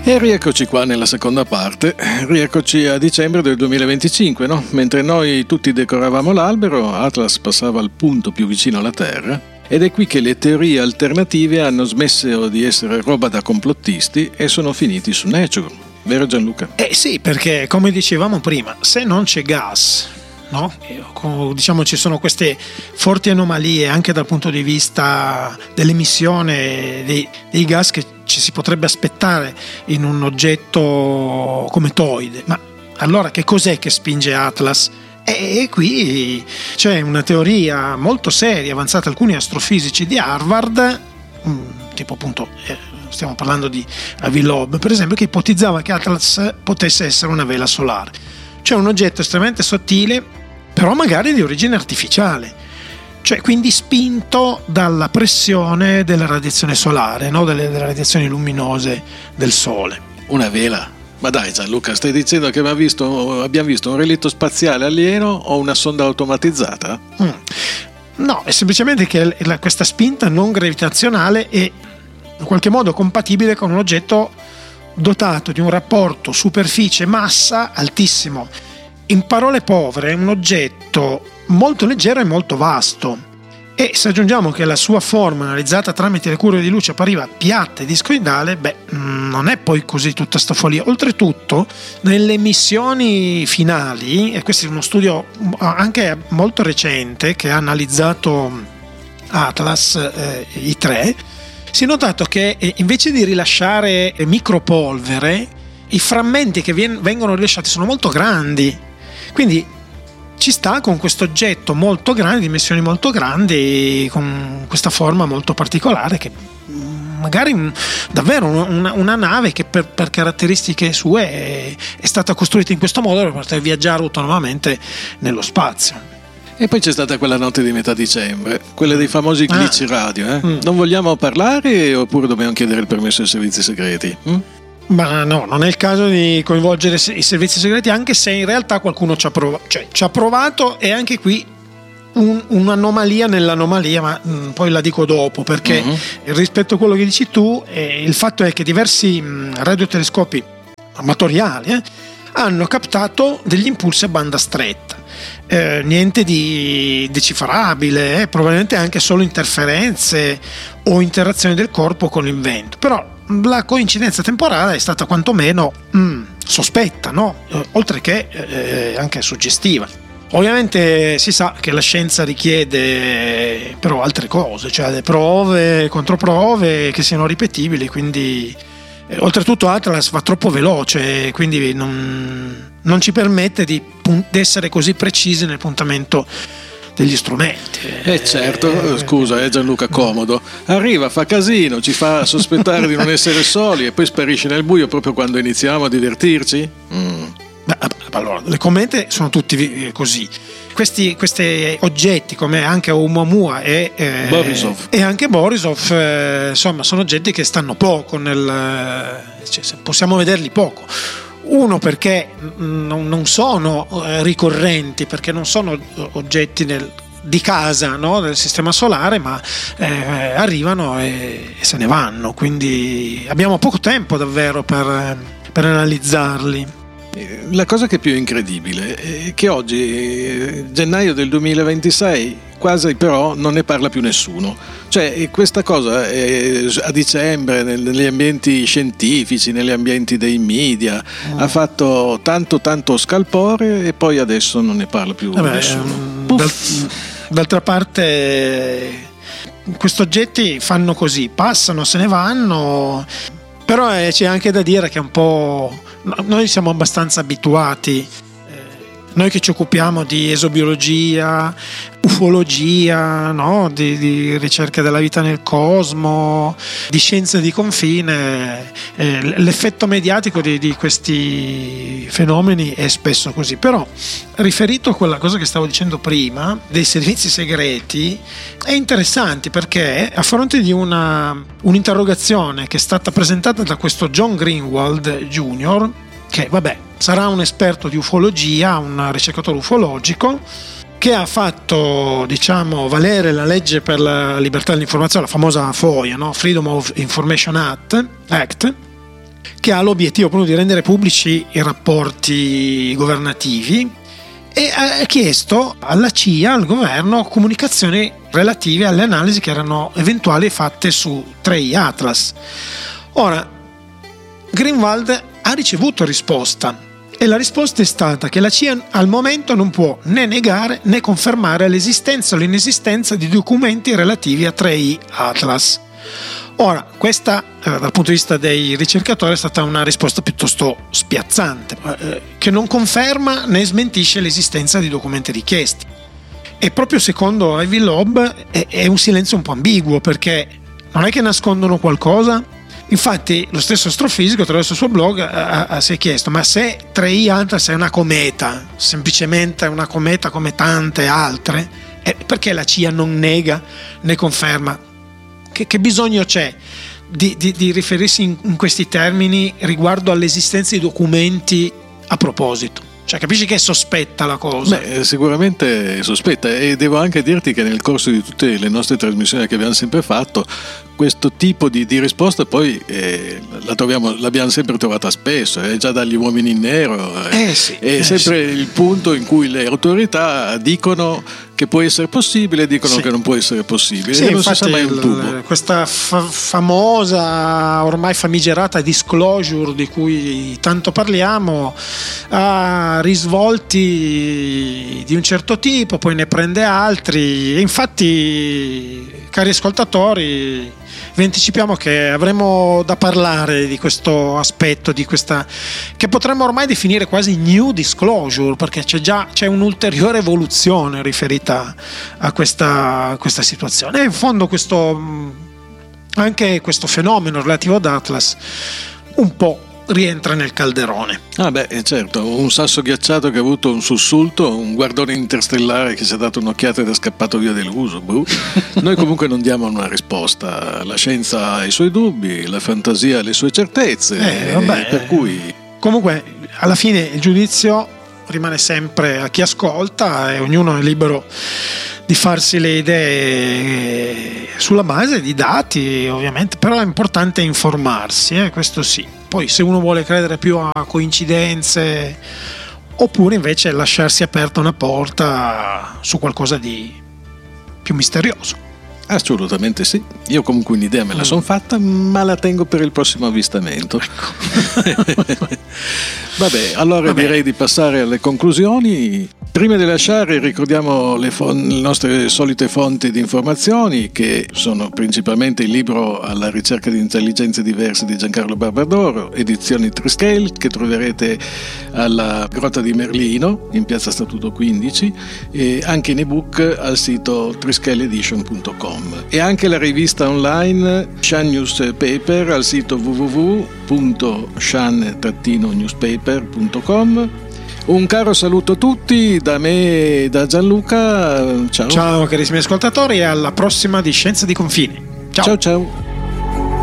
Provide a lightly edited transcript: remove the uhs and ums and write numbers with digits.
E rieccoci qua nella seconda parte, rieccoci a dicembre del 2025, no? Mentre noi tutti decoravamo l'albero, Atlas passava al punto più vicino alla Terra, ed è qui che le teorie alternative hanno smesso di essere roba da complottisti e sono finiti su Nature, vero Gianluca? Sì, perché come dicevamo prima, se non c'è gas, no? Diciamo ci sono queste forti anomalie anche dal punto di vista dell'emissione dei gas che ci si potrebbe aspettare in un oggetto cometoide, ma allora che cos'è che spinge Atlas? E qui c'è una teoria molto seria avanzata da alcuni astrofisici di Harvard, tipo appunto stiamo parlando di Avi Loeb per esempio, che ipotizzava che Atlas potesse essere una vela solare, cioè un oggetto estremamente sottile però magari di origine artificiale, cioè quindi spinto dalla pressione della radiazione solare, no? delle radiazioni luminose del Sole. Una vela? Ma dai Gianluca, stai dicendo che abbiamo visto un relitto spaziale alieno o una sonda automatizzata? No, è semplicemente che questa spinta non gravitazionale è in qualche modo compatibile con un oggetto dotato di un rapporto superficie-massa altissimo. In parole povere, è un oggetto molto leggero e molto vasto, e se aggiungiamo che la sua forma analizzata tramite le curve di luce appariva piatta e discoidale, non è poi così tutta sta follia. Oltretutto nelle missioni finali, e questo è uno studio anche molto recente che ha analizzato Atlas I3, si è notato che invece di rilasciare micropolvere, i frammenti che vengono rilasciati sono molto grandi, quindi ci sta con questo oggetto molto grande, dimensioni molto grandi, con questa forma molto particolare, che magari davvero una nave che per caratteristiche sue è stata costruita in questo modo per poter viaggiare autonomamente nello spazio. E poi c'è stata quella notte di metà dicembre, quella dei famosi glitch radio. Non vogliamo parlare oppure dobbiamo chiedere il permesso ai servizi segreti? Ma no, non è il caso di coinvolgere i servizi segreti, anche se in realtà qualcuno ci ha provato, e anche qui un'anomalia nell'anomalia, ma poi la dico dopo, perché rispetto a quello che dici tu, il fatto è che diversi radiotelescopi amatoriali hanno captato degli impulsi a banda stretta, niente di decifrabile, probabilmente anche solo interferenze o interazioni del corpo con il vento, però la coincidenza temporale è stata quantomeno sospetta, no? Oltre che anche suggestiva. Ovviamente si sa che la scienza richiede però altre cose, cioè le prove, controprove che siano ripetibili, quindi oltretutto Atlas va troppo veloce, quindi non ci permette di essere così precisi nel puntamento degli strumenti. Certo, scusa Gianluca, comodo. Arriva, fa casino, ci fa sospettare di non essere soli e poi sparisce nel buio proprio quando iniziamo a divertirci? Allora, le comete sono tutti così. Questi oggetti, come anche Oumuamua e anche Borisov, insomma, sono oggetti che stanno poco possiamo vederli poco. Uno, perché non sono ricorrenti, perché non sono oggetti di casa, no, del sistema solare, ma arrivano e se ne vanno, quindi abbiamo poco tempo davvero per analizzarli. La cosa che è più incredibile è che oggi, gennaio del 2026, quasi però non ne parla più nessuno. Cioè questa cosa a dicembre negli ambienti scientifici, negli ambienti dei media, ha fatto tanto scalpore, e poi adesso non ne parla più nessuno. D'altra parte questi oggetti fanno così, passano, se ne vanno, però c'è anche da dire che un po' noi siamo abbastanza abituati, noi che ci occupiamo di esobiologia, ufologia, no? di ricerca della vita nel cosmo, di scienze di confine, l'effetto mediatico di questi fenomeni è spesso così. Però riferito a quella cosa che stavo dicendo prima dei servizi segreti, è interessante perché a fronte di un'interrogazione che è stata presentata da questo John Greenwald Jr., che sarà un esperto di ufologia, un ricercatore ufologico, che ha fatto valere la legge per la libertà dell'informazione, la famosa FOIA, no? Freedom of Information Act, che ha l'obiettivo proprio di rendere pubblici i rapporti governativi, e ha chiesto alla CIA, al governo, comunicazioni relative alle analisi che erano eventuali fatte su 3I Atlas. Ora, Greenwald ha ricevuto risposta, e la risposta è stata che la CIA al momento non può né negare né confermare l'esistenza o l'inesistenza di documenti relativi a 3I Atlas. Ora, questa dal punto di vista dei ricercatori è stata una risposta piuttosto spiazzante, che non conferma né smentisce l'esistenza di documenti richiesti. E proprio secondo Avi Loeb è un silenzio un po' ambiguo, perché non è che nascondono qualcosa. Infatti lo stesso astrofisico attraverso il suo blog si è chiesto: ma se 3I Atlas è una cometa, semplicemente una cometa come tante altre, perché la CIA non nega né conferma? Che bisogno c'è di riferirsi in questi termini riguardo all'esistenza di documenti a proposito? Cioè, capisci che è sospetta la cosa? Beh, sicuramente è sospetta, e devo anche dirti che nel corso di tutte le nostre trasmissioni che abbiamo sempre fatto, questo tipo di risposta poi l'abbiamo sempre trovata spesso, già dagli Uomini in Nero, è sempre il punto in cui le autorità dicono che può essere possibile, dicono che non può essere possibile, e non si sa mai un tubo. Questa famosa, ormai famigerata disclosure di cui tanto parliamo ha risvolti di un certo tipo, poi ne prende altri, e infatti, cari ascoltatori, vi anticipiamo che avremo da parlare di questo aspetto, di questa che potremmo ormai definire quasi new disclosure, perché c'è un'ulteriore evoluzione riferita a questa situazione. E in fondo anche questo fenomeno relativo ad Atlas un po' rientra nel calderone. Certo, un sasso ghiacciato che ha avuto un sussulto, un guardone interstellare che si è dato un'occhiata ed è scappato via deluso. Noi comunque non diamo una risposta, la scienza ha i suoi dubbi, la fantasia ha le sue certezze, per cui comunque alla fine il giudizio rimane sempre a chi ascolta, e ognuno è libero di farsi le idee sulla base di dati, ovviamente, però è importante informarsi, questo sì. Poi se uno vuole credere più a coincidenze, oppure invece lasciarsi aperta una porta su qualcosa di più misterioso. Assolutamente sì, io comunque un'idea me la sono fatta, ma la tengo per il prossimo avvistamento. Vabbè, allora direi di passare alle conclusioni. Prima di lasciare ricordiamo le nostre solite fonti di informazioni, che sono principalmente il libro Alla ricerca di intelligenze diverse di Giancarlo Barbadoro, edizioni Triscale, che troverete alla Grotta di Merlino in piazza Statuto 15, e anche in ebook al sito triscaleedition.com, e anche la rivista online Shan Newspaper al sito www.shan-newspaper.com. Un caro saluto a tutti da me e da Gianluca. Ciao. Ciao carissimi ascoltatori, e alla prossima di Scienza di Confine. Ciao ciao.